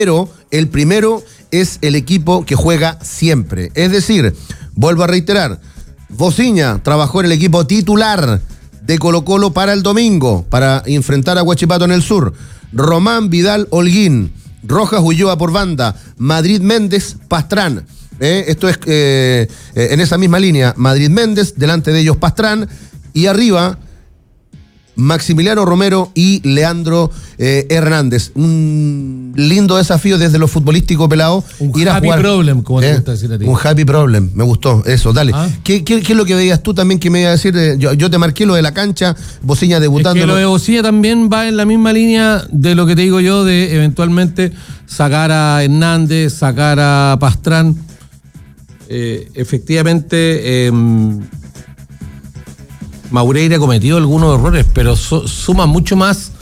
Pero el primero es el equipo que juega siempre. Es decir, vuelvo a reiterar, Bociña trabajó en el equipo titular de Colo-Colo para el domingo, para enfrentar a Huachipato en el sur. Román, Vidal, Holguín, Rojas, Ulloa por banda, Madrid, Méndez, Pastrán. Esto es en esa misma línea, Madrid, Méndez, delante de ellos Pastrán, y arriba Maximiliano Romero y Leandro Hernández. Un lindo desafío desde lo futbolístico, pelado. Un happy problem, como te gusta decir a ti. Un happy problem, me gustó eso, dale. ¿Qué es lo que veías tú también que me iba a decir? Yo te marqué lo de la cancha, Bociña debutando. Es que lo de Bociña también va en la misma línea de lo que te digo yo, de eventualmente sacar a Hernández, sacar a Pastrán. Efectivamente, Maureira ha cometido algunos errores, pero suma mucho más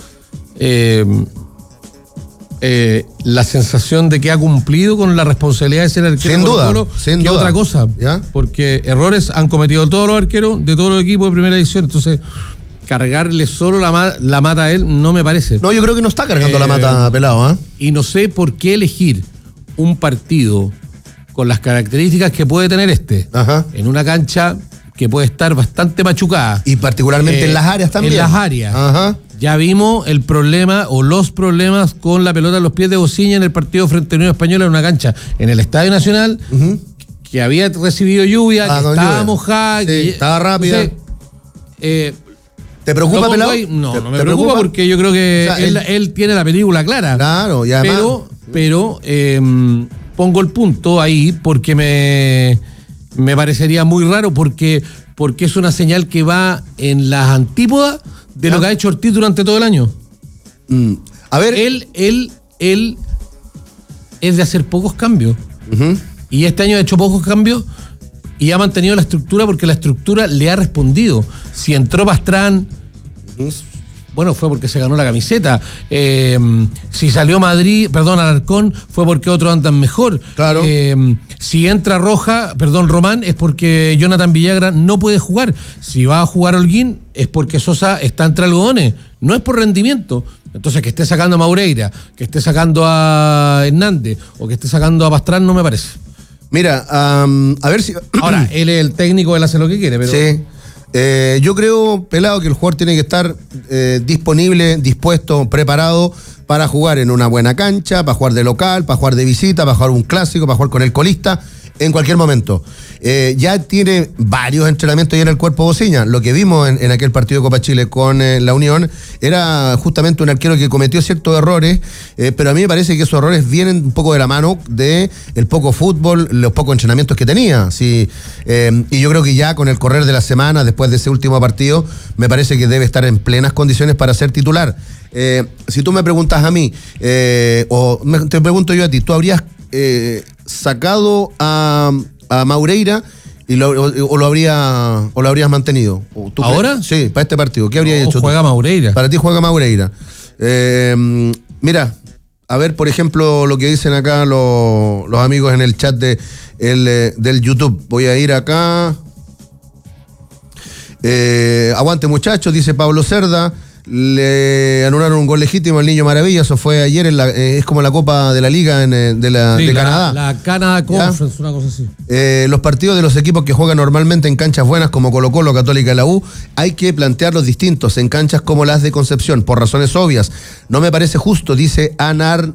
la sensación de que ha cumplido con la responsabilidad de ser arquero sin duda, sin duda. Otra cosa, ¿ya? Porque errores han cometido todos los arqueros de todos los equipos de primera división, entonces cargarle solo la mata a él no me parece. No, yo creo que no está cargando la mata, pelado, ¿eh? Y no sé por qué elegir un partido con las características que puede tener en una cancha que puede estar bastante machucada. Y particularmente en las áreas también. En las áreas. Ajá. Ya vimos el problema o los problemas con la pelota a los pies de Bociña en el partido frente a Unión Española en una cancha en el Estadio Nacional, que había recibido lluvia, que estaba mojada. Sí, estaba rápida. Entonces, ¿te preocupa, pelado? No me preocupa porque yo creo que él tiene la película clara. Claro, y además... Pero pongo el punto ahí porque me parecería muy raro porque es una señal que va en las antípodas de lo que ha hecho Ortiz durante todo el año. A ver. Él es de hacer pocos cambios. Y este año ha hecho pocos cambios y ha mantenido la estructura porque la estructura le ha respondido. Si entró Pastrán, bueno, fue porque se ganó la camiseta. Si salió Alarcón, fue porque otros andan mejor. Claro. Si entra Román, es porque Jonathan Villagra no puede jugar. Si va a jugar Holguín, es porque Sosa está entre algodones. No es por rendimiento. Entonces, que esté sacando a Maureira, que esté sacando a Hernández o que esté sacando a Pastrán, no me parece. Mira, a ver si... Ahora, él es el técnico, él hace lo que quiere, pero... Sí. Yo creo, pelado, que el jugador tiene que estar disponible, dispuesto, preparado para jugar en una buena cancha, para jugar de local, para jugar de visita, para jugar un clásico, para jugar con el colista, en cualquier momento. Ya tiene varios entrenamientos ya en el cuerpo Bociña. Lo que vimos en aquel partido de Copa Chile con la Unión era justamente un arquero que cometió ciertos errores, pero a mí me parece que esos errores vienen un poco de la mano de el poco fútbol, los pocos entrenamientos que tenía. Sí, y yo creo que ya con el correr de la semana, después de ese último partido, me parece que debe estar en plenas condiciones para ser titular. Si tú me preguntas a mí, te pregunto yo a ti, ¿tú habrías sacado a Maureira o lo habrías mantenido? ¿Ahora? Sí, para este partido. ¿Qué habrías hecho? Juega Maureira. Para ti juega Maureira. Mira, a ver, por ejemplo, lo que dicen acá los amigos en el chat del YouTube. Voy a ir acá. Aguante, muchachos, dice Pablo Cerda. Le anularon un gol legítimo al Niño Maravilla. Eso fue ayer, es como la Copa de la Liga de Canadá. La Canada Conference, ¿ya? Una cosa así. Los partidos de los equipos que juegan normalmente en canchas buenas como Colo-Colo, Católica y la U, hay que plantearlos distintos en canchas como las de Concepción, por razones obvias. No me parece justo, dice Ana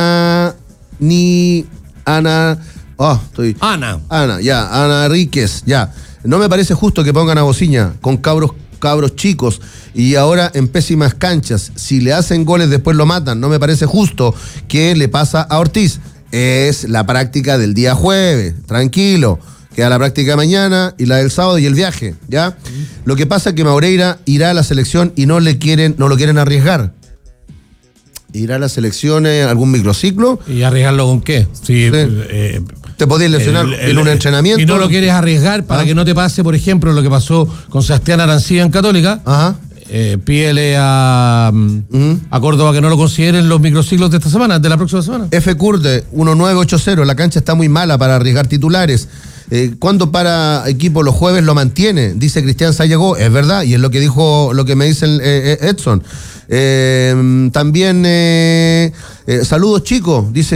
Ríquez, ya. No me parece justo que pongan a Bociña con cabros chicos y ahora en pésimas canchas. Si le hacen goles después lo matan. No me parece justo. ¿Qué le pasa a Ortiz? Es la práctica del día jueves, tranquilo, queda la práctica mañana y la del sábado y el viaje, ¿ya? Lo que pasa es que Maureira irá a la selección y no lo quieren arriesgar. ¿Irá a la selección en algún microciclo? ¿Y arriesgarlo con qué? Sí. Te podías lesionar en un entrenamiento. Y no lo quieres arriesgar para que no te pase, por ejemplo, lo que pasó con Sebastián Arancibia en Católica. Ajá. Pídele a Córdoba que no lo consideren los microciclos de esta semana, de la próxima semana. F. Curde, 1980, la cancha está muy mala para arriesgar titulares. Cuando para equipo los jueves lo mantiene, dice Cristian Sayagó, es verdad, y es lo que dijo, lo que me dice Edson. También saludos chicos, dice